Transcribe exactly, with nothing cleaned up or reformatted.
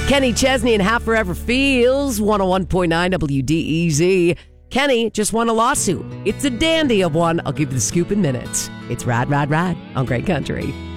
Kenny Chesney and How Forever Feels, one oh one point nine W D E Z. Kenny just won a lawsuit. It's a dandy of one. I'll give you the scoop in minutes. It's Rad, Rad, Rad on Great Country.